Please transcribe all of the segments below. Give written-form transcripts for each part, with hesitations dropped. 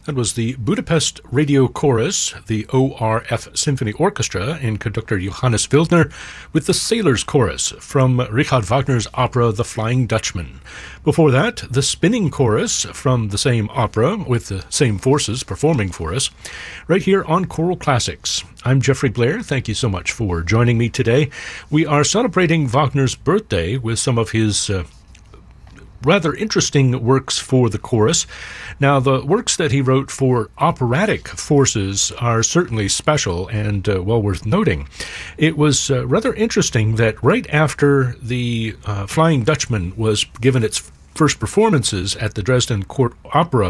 That was the Budapest Radio Chorus, the ORF Symphony Orchestra, and conductor Johannes Wildner, with the Sailors Chorus from Richard Wagner's opera The Flying Dutchman. Before that, the Spinning Chorus from the same opera, with the same forces performing for us, right here on Choral Classics. I'm Jeffrey Blair. Thank you so much for joining me today. We are celebrating Wagner's birthday with some of his rather interesting works for the chorus. Now, the works that he wrote for operatic forces are certainly special and well worth noting. It was rather interesting that right after the Flying Dutchman was given its first performances at the Dresden Court Opera,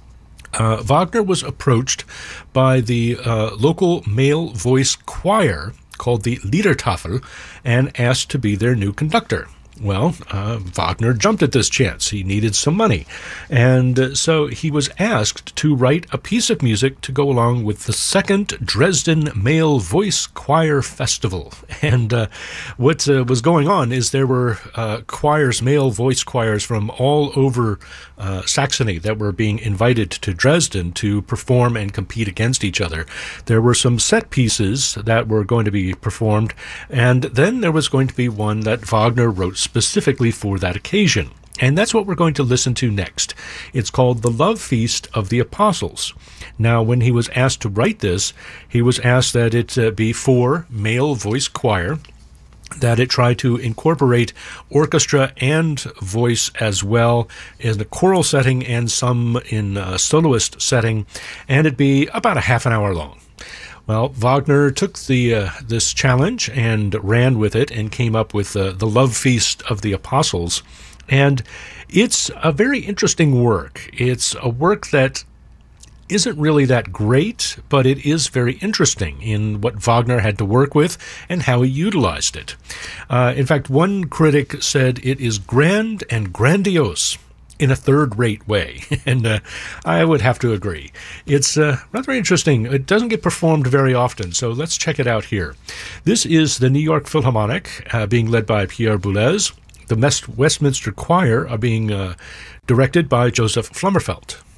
Wagner was approached by the local male voice choir called the Liedertafel and asked to be their new conductor. Well, Wagner jumped at this chance. He needed some money. And so he was asked to write a piece of music to go along with the second Dresden Male Voice Choir Festival. And what was going on is there were choirs, male voice choirs from all over Saxony that were being invited to Dresden to perform and compete against each other. There were some set pieces that were going to be performed, and then there was going to be one that Wagner wrote specifically for that occasion. And that's what we're going to listen to next. It's called The Love Feast of the Apostles. Now, when he was asked to write this, he was asked that it be for male voice choir, that it try to incorporate orchestra and voice as well in the choral setting and some in a soloist setting, and it be about a half an hour long. Well, Wagner took this challenge and ran with it and came up with the Love Feast of the Apostles. And it's a very interesting work. It's a work that isn't really that great, but it is very interesting in what Wagner had to work with and how he utilized it. In fact, one critic said it is grand and grandiose in a third-rate way, and I would have to agree. It's rather interesting. It doesn't get performed very often, so let's check it out here. This is the New York Philharmonic, being led by Pierre Boulez. The Westminster Choir are being directed by Joseph Flummerfelt.